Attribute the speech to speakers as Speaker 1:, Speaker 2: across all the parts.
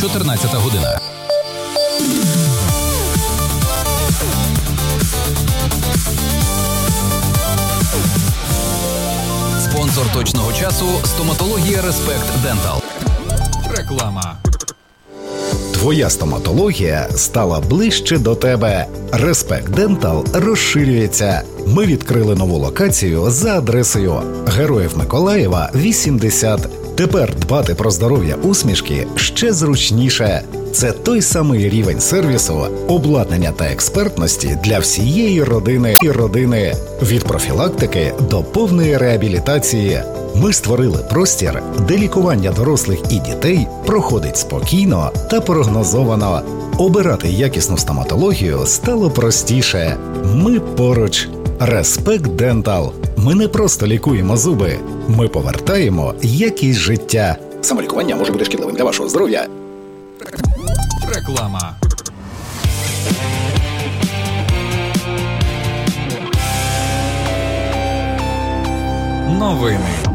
Speaker 1: 14 година. Спонсор точного часу – стоматологія Респект Дентал. Реклама.
Speaker 2: Твоя стоматологія стала ближче до тебе. Респект Дентал розширюється. Ми відкрили нову локацію за адресою Героїв Миколаєва, 80. Тепер дбати про здоров'я усмішки ще зручніше. Це той самий рівень сервісу, обладнання та експертності для всієї родини. Від профілактики до повної реабілітації. Ми створили простір, де лікування дорослих і дітей проходить спокійно та прогнозовано. Обирати якісну стоматологію стало простіше. Ми поруч. Респект Дентал. Ми не просто лікуємо зуби. Ми повертаємо якість життя. Самолікування може бути шкідливим для вашого здоров'я.
Speaker 1: Реклама. Новини.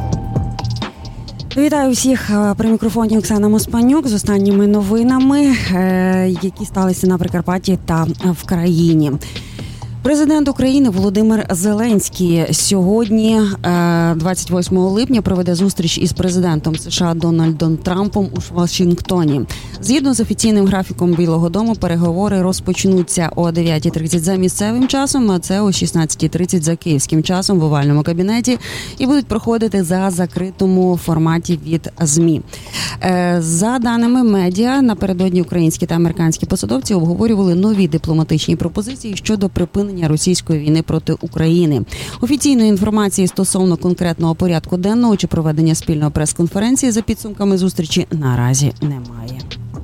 Speaker 3: Вітаю всіх, при мікрофоні Оксана Моспанюк з останніми новинами, які сталися на Прикарпатті та в країні. Президент України Володимир Зеленський сьогодні, 28 липня, проведе зустріч із президентом США Дональдом Трампом у Вашингтоні. Згідно з офіційним графіком Білого дому, переговори розпочнуться о 9:30 за місцевим часом, а це о 16:30 за київським часом в овальному кабінеті і будуть проходити за закритому форматі від ЗМІ. За даними медіа, напередодні українські та американські посадовці обговорювали нові дипломатичні пропозиції щодо припинення російської війни проти України. Офіційної інформації стосовно конкретного порядку денного чи проведення спільної прес-конференції за підсумками зустрічі наразі немає.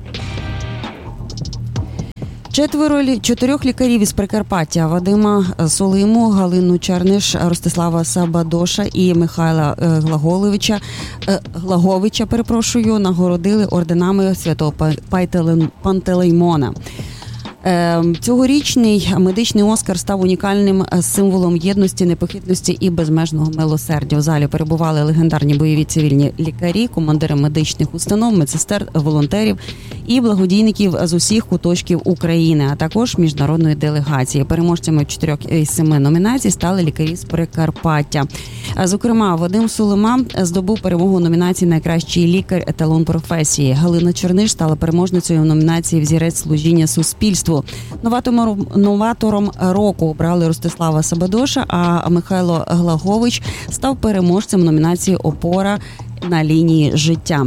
Speaker 3: 4 лікарів із Прикарпаття – Вадима Солиму, Галину Черниш, Ростислава Сабадоша і Михайла Глаговича, нагородили орденами Святого Пантелеймона. Цьогорічний медичний Оскар став унікальним символом єдності, непохитності і безмежного милосердя. У залі перебували легендарні бойові цивільні лікарі, командири медичних установ, медсестер, волонтерів і благодійників з усіх куточків України, а також міжнародної делегації. Переможцями 4 із 7 номінацій стали лікарі з Прикарпаття. Зокрема, Вадим Солима здобув перемогу у номінації «Найкращий лікар. Еталон професії». Галина Черниш стала переможницею в номінації «Взірець служіння суспільству». Новатором року обрали Ростислава Сабадоша, а Михайло Глагович став переможцем в номінації «Опора на лінії життя».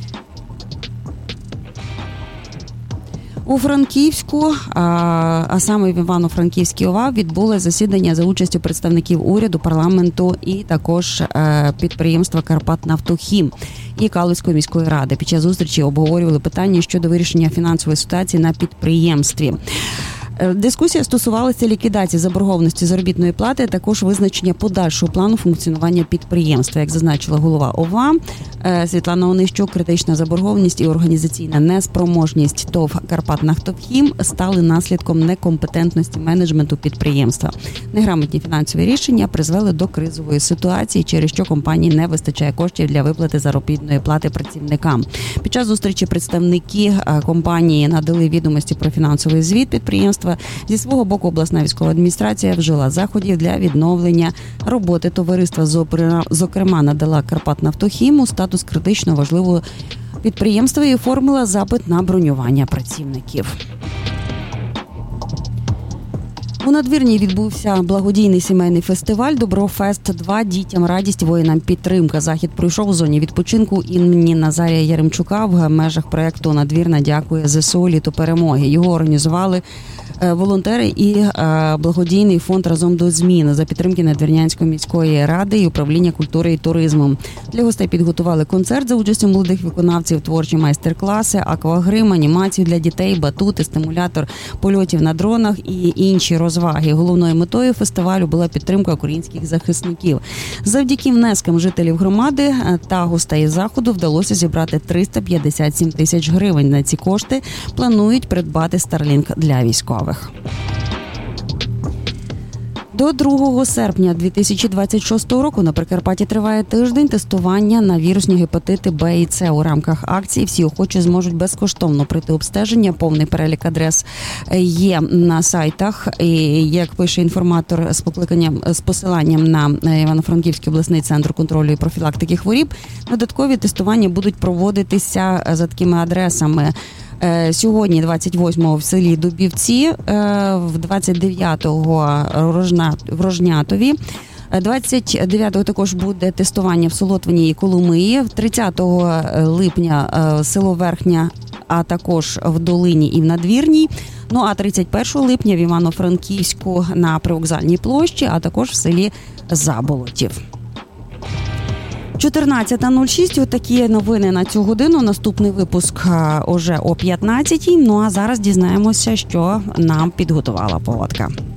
Speaker 3: У Франківську, а саме в Івано-Франківській ОВА, відбулося засідання за участю представників уряду, парламенту і також підприємства «Карпатнафтохім» і Калузької міської ради. Під час зустрічі обговорювали питання щодо вирішення фінансової ситуації на підприємстві. Дискусія стосувалася ліквідації заборгованості заробітної плати, а також визначення подальшого плану функціонування підприємства. Як зазначила голова ОВА Світлана Онищук, критична заборгованість і організаційна неспроможність ТОВ «Карпатнафтохім» стали наслідком некомпетентності менеджменту підприємства. Неграмотні фінансові рішення призвели до кризової ситуації, через що компанії не вистачає коштів для виплати заробітної плати працівникам. Під час зустрічі представники компанії надали відомості про фінансовий звіт підприємства. Зі свого боку, обласна військова адміністрація вжила заходів для відновлення роботи товариства. Зокрема, надала «Карпатнафтохіму» статус критично важливого підприємства і оформила запит на бронювання працівників. У Надвірні відбувся благодійний сімейний фестиваль «Доброфест-2. Дітям радість, воїнам підтримка». Захід пройшов у зоні відпочинку імені Назарія Яремчука в межах проєкту «Надвірна дякує ЗСУ. Літо перемоги». Його організували волонтери і благодійний фонд «Разом до змін» за підтримки Надвірнянської міської ради і управління культури і туризму. Для гостей підготували концерт за участю молодих виконавців, творчі майстер-класи, аквагрим, анімацію для дітей, батути, стимулятор польотів на дронах і інші розваги. Головною метою фестивалю була підтримка українських захисників. Завдяки внескам жителів громади та гостей заходу вдалося зібрати 357 тисяч гривень. На ці кошти планують придбати Starlink для військових. До 2 серпня 2026 року на Прикарпатті триває тиждень тестування на вірусні гепатити Б і С. У рамках акції всі охочі зможуть безкоштовно пройти обстеження. Повний перелік адрес є на сайтах. І, як пише інформатор з посиланням на Івано-Франківський обласний центр контролю і профілактики хворіб, додаткові тестування будуть проводитися за такими адресами. Сьогодні 28-го в селі Дубівці, в 29-го в Рожнятові, 29-го також буде тестування в Солотвині і Коломиї, 30 липня село Верхня, а також в Долині і в Надвірній. Ну а 31 липня в Івано-Франківську на Привокзальній площі, а також в селі Заболотів. 14:06. Отакі новини на цю годину. Наступний випуск уже о 15:00. Ну а зараз дізнаємося, що нам підготувала погодка.